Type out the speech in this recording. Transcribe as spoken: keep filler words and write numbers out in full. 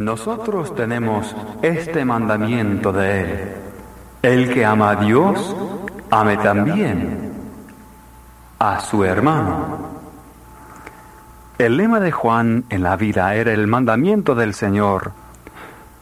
Nosotros tenemos este mandamiento de Él: el que ama a Dios, ame también a su hermano. El lema de Juan en la vida era el mandamiento del Señor: